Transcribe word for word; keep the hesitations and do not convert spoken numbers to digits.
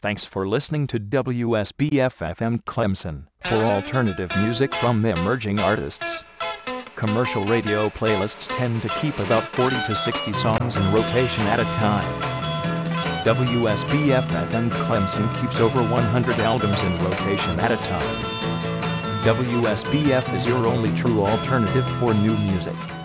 Thanks for listening to W S B F F M Clemson for alternative music from emerging artists. Commercial radio playlists tend to keep about forty to sixty songs in rotation at a time. W S B F F M Clemson keeps over one hundred albums in rotation at a time. W S B F is your only true alternative for new music.